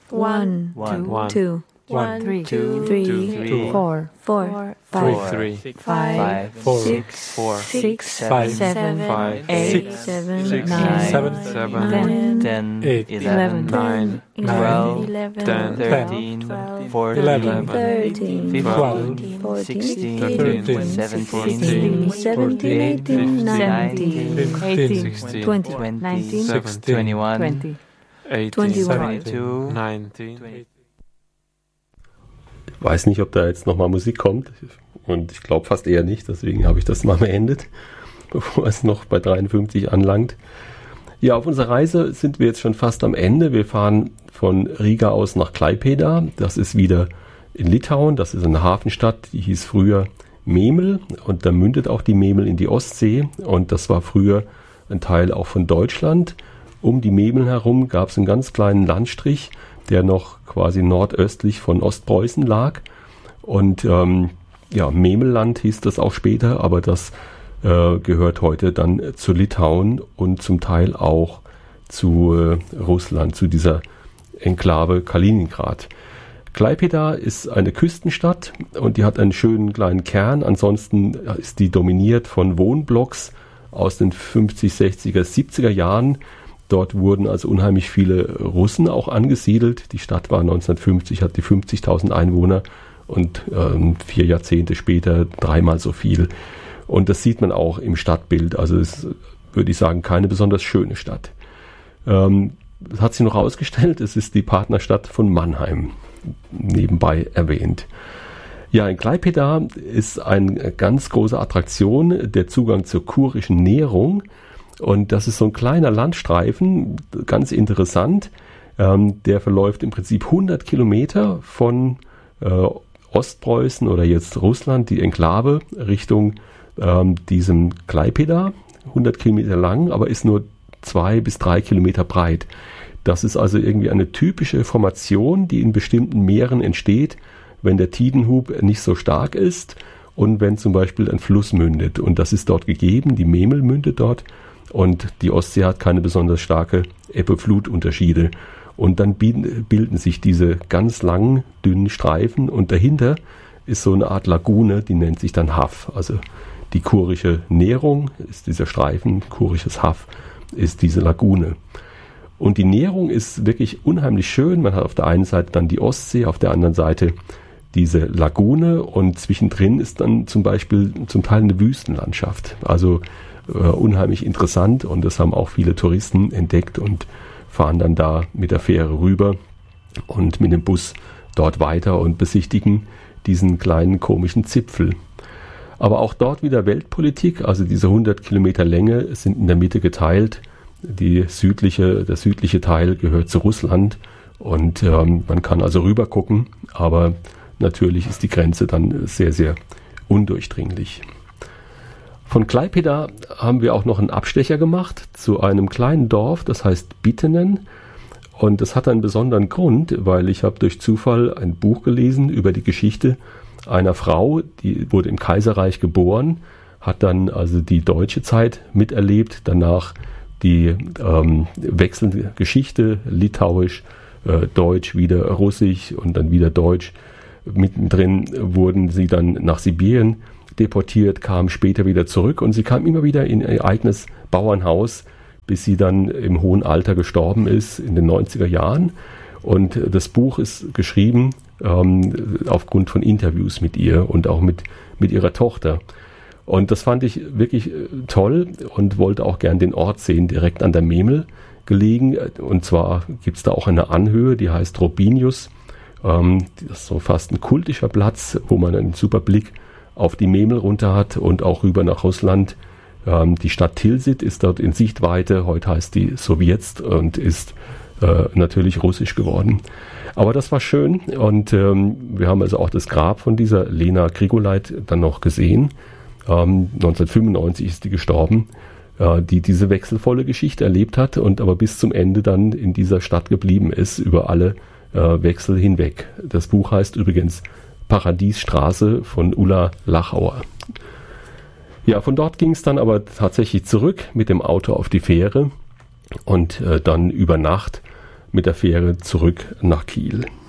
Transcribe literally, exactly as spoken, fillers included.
One, One, two, one, three, two, three, three, four, four, five, three, five, four, six, four, six, five, seven, five, eight, six, seven, six, nine, seven, ten, seven, ten, eight, eleven, eleven, twelve, eleven, ten, thirteen, fourteen, eleven, thirteen, fifteen, fourteen, fourteen, sixteen, fifteen, seventeen, sixteen, seventeen, eighteen, nineteen, fifteen, sixteen, twenty, twenty, nineteen, sixteen, twenty-one, twenty, eighteen, twenty-one, twenty-two, nineteen. Ich weiß nicht, ob da jetzt nochmal Musik kommt. Und ich glaube fast eher nicht. Deswegen habe ich das mal beendet, bevor es noch bei dreiundfünfzig anlangt. Ja, auf unserer Reise sind wir jetzt schon fast am Ende. Wir fahren von Riga aus nach Klaipėda. Das ist wieder in Litauen. Das ist eine Hafenstadt, die hieß früher Memel. Und da mündet auch die Memel in die Ostsee. Und das war früher ein Teil auch von Deutschland. Um die Memel herum gab es einen ganz kleinen Landstrich, der noch quasi nordöstlich von Ostpreußen lag. Und ähm, ja, Memelland hieß das auch später, aber das äh, gehört heute dann zu Litauen und zum Teil auch zu äh, Russland, zu dieser Enklave Kaliningrad. Klaipėda ist eine Küstenstadt und die hat einen schönen kleinen Kern. Ansonsten ist die dominiert von Wohnblocks aus den fünfzig, sechziger, siebziger Jahren. Dort wurden also unheimlich viele Russen auch angesiedelt. Die Stadt war neunzehnhundertfünfzig, hat die fünfzigtausend Einwohner und ähm, vier Jahrzehnte später dreimal so viel. Und das sieht man auch im Stadtbild. Also es ist, würde ich sagen, keine besonders schöne Stadt. Ähm, das hat sich noch herausgestellt, es ist die Partnerstadt von Mannheim, nebenbei erwähnt. Ja, in Klaipėda ist eine ganz große Attraktion der Zugang zur kurischen Nährung. Und das ist so ein kleiner Landstreifen, ganz interessant. Ähm, der verläuft im Prinzip hundert Kilometer von äh, Ostpreußen oder jetzt Russland, die Enklave, Richtung ähm, diesem Klaipėda. hundert Kilometer lang, aber ist nur zwei bis drei Kilometer breit. Das ist also irgendwie eine typische Formation, die in bestimmten Meeren entsteht, wenn der Tidenhub nicht so stark ist und wenn zum Beispiel ein Fluss mündet. Und das ist dort gegeben, die Memel mündet dort. Und die Ostsee hat keine besonders starke Ebbe-Flut-Unterschiede. Und dann bilden, bilden sich diese ganz langen, dünnen Streifen. Und dahinter ist so eine Art Lagune, die nennt sich dann Haff. Also die kurische Nährung ist dieser Streifen, kurisches Haff ist diese Lagune. Und die Nährung ist wirklich unheimlich schön. Man hat auf der einen Seite dann die Ostsee, auf der anderen Seite diese Lagune. Und zwischendrin ist dann zum Beispiel zum Teil eine Wüstenlandschaft. Also Uh, unheimlich interessant und das haben auch viele Touristen entdeckt und fahren dann da mit der Fähre rüber und mit dem Bus dort weiter und besichtigen diesen kleinen komischen Zipfel. Aber auch dort wieder Weltpolitik, also diese hundert Kilometer Länge sind in der Mitte geteilt. Die südliche, der südliche Teil gehört zu Russland und ähm, man kann also rüber gucken, aber natürlich ist die Grenze dann sehr, sehr undurchdringlich. Von Klaipėda haben wir auch noch einen Abstecher gemacht zu einem kleinen Dorf, das heißt Bittenen. Und das hat einen besonderen Grund, weil ich habe durch Zufall ein Buch gelesen über die Geschichte einer Frau, die wurde im Kaiserreich geboren, hat dann also die deutsche Zeit miterlebt, danach die ähm, wechselnde Geschichte, Litauisch, äh, Deutsch, wieder Russisch und dann wieder Deutsch. Mittendrin wurden sie dann nach Sibirien deportiert, kam später wieder zurück und sie kam immer wieder in ihr eigenes Bauernhaus, bis sie dann im hohen Alter gestorben ist in den neunziger Jahren. Und das Buch ist geschrieben ähm, aufgrund von Interviews mit ihr und auch mit, mit ihrer Tochter. Und das fand ich wirklich toll und wollte auch gern den Ort sehen, direkt an der Memel gelegen. Und zwar gibt es da auch eine Anhöhe, die heißt Robinius. Ähm, das ist so fast ein kultischer Platz, wo man einen super Blick auf die Memel runter hat und auch rüber nach Russland. Ähm, die Stadt Tilsit ist dort in Sichtweite. Heute heißt die Sowjetsk und ist äh, natürlich russisch geworden. Aber das war schön und ähm, wir haben also auch das Grab von dieser Lena Grigoleit dann noch gesehen. Ähm, neunzehnhundertfünfundneunzig ist die gestorben, äh, die diese wechselvolle Geschichte erlebt hat und aber bis zum Ende dann in dieser Stadt geblieben ist, über alle äh, Wechsel hinweg. Das Buch heißt übrigens Paradiesstraße von Ulla Lachauer. Ja, von dort ging es dann aber tatsächlich zurück mit dem Auto auf die Fähre und äh, dann über Nacht mit der Fähre zurück nach Kiel.